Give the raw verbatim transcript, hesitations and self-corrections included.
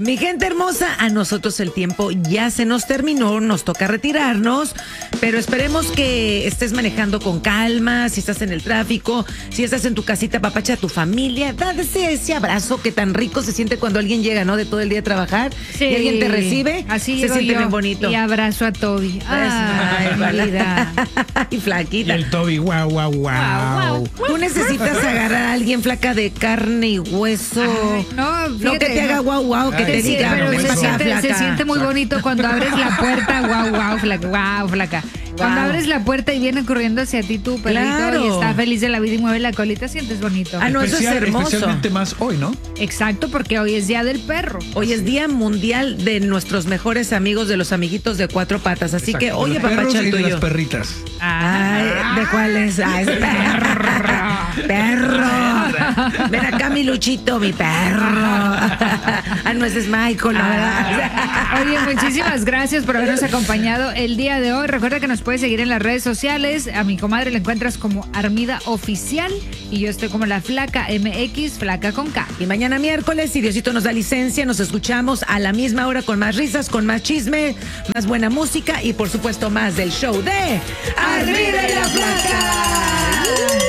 Mi gente hermosa, a nosotros el tiempo ya se nos terminó, nos toca retirarnos, pero esperemos que estés manejando con calma, si estás en el tráfico, si estás en tu casita, papacha a tu familia, dale ese, ese abrazo que tan rico se siente cuando alguien llega, ¿no? De todo el día a trabajar, sí, y alguien te recibe, así se siente yo, bien bonito. Y abrazo a Toby. Ay, Ay, vida. y flaquita. Y el Toby, guau, guau, guau. Tú necesitas agarrar a alguien flaca de carne y hueso. Ay, no, no fíjate, que te haga no. guau, guau, que Ay, te Sí, diga, pero ven se pa' acá, siente, se flaca. siente muy bonito cuando abres la puerta, guau, guau, flaca, guau, flaca. Cuando Guau. abres la puerta y viene corriendo hacia ti tu perrito Claro. y está feliz de la vida y mueve la colita, sientes bonito. Ah, no, eso es Especial- hermoso. Especialmente más hoy, ¿no? Exacto, porque hoy es Día del Perro. Hoy es Día Mundial de nuestros mejores amigos, de los amiguitos de cuatro patas. Así que, Exacto. oye, De los perros papacha, el y de tuyo. las perritas. Ay, ¿de cuál es? Ah, es perro. Perro. Ven acá, mi Luchito, mi perro. Ah, no, ese es Michael, ¿no? ¿verdad? Oye, muchísimas gracias por habernos acompañado el día de hoy. Recuerda que nos puedes seguir en las redes sociales. A mi comadre la encuentras como Armida Oficial y yo estoy como la Flaca M X, Flaca con K. Y mañana miércoles, si Diosito nos da licencia, nos escuchamos a la misma hora con más risas, con más chisme, más buena música y por supuesto más del show de Arriba y la Flaca.